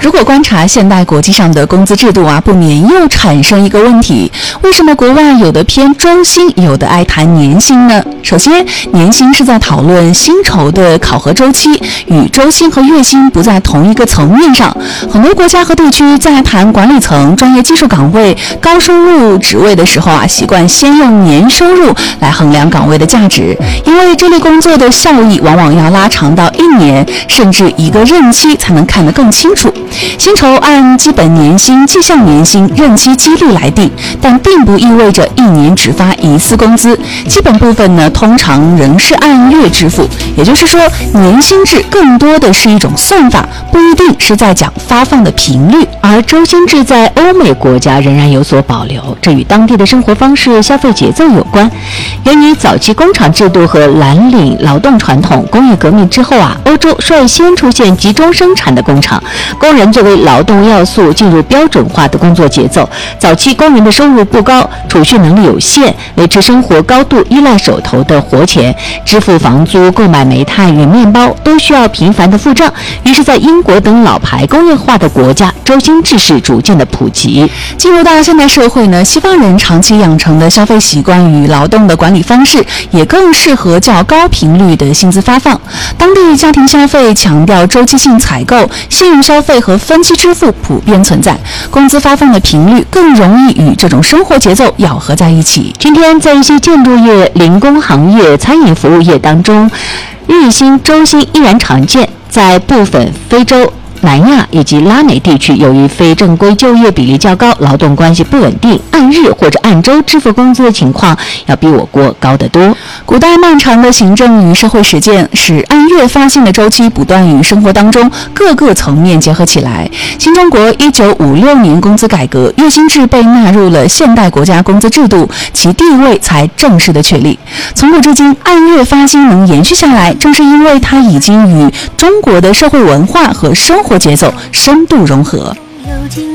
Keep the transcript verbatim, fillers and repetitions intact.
如果观察现代国际上的工资制度啊，不免又产生一个问题：为什么国外有的偏周薪，有的爱谈年薪呢？首先，年薪是在讨论薪酬的考核周期，与周薪和月薪不在同一个层面上。很多国家和地区在谈管理层、专业技术岗位、高收入职位的时候啊，习惯先用年收入来衡量岗位的价值，因为这类工作的效益往往要拉长到一年甚至一个任期才能看得更清楚。薪酬按基本年薪、绩效年薪、任期激励来定，但并不意味着一年只发一次工资。基本部分呢，通常仍是按月支付。也就是说，年薪制更多的是一种算法，不一定是在讲发放的频率。 而周薪制在欧美国家仍然有所保留，这与当地的生活方式、消费节奏有关。源于早期工厂制度和蓝领劳动传统，工业革命之后啊，欧洲率先出现集中生产的工厂，工人作为劳动要素进入标准化的工作节奏。早期工人的收入不高，储蓄能力有限，维持生活高度依赖手头的活钱，支付房租、购买煤炭与面包都需要频繁的付账。于是，在英国等老牌工业化的国家，周薪制是逐渐的普及。 进入到现代社会呢，西方人长期养成的消费习惯与劳动的管理方式，也更适合较高频率的薪资发放。当地家庭消费强调周期性采购，信用消费和分期支付普遍存在，工资发放的频率更容易与这种生活节奏咬合在一起。 今天在一些建筑业、零工行业、餐饮服务业当中，日薪、周薪依然常见。在部分非洲、南亚以及拉美地区，由于非正规就业比例较高，劳动关系不稳定，按日或者按周支付工资的情况要比我国高得多。 古代漫长的行政与社会实践使按月发薪的周期不断与生活当中各个层面结合起来。新中国一九五六年工资改革，月薪制被纳入了现代国家工资制度，其地位才正式的确立。从古至今，按月发薪能延续下来，正是因为它已经与中国的社会文化和生活节奏深度融合。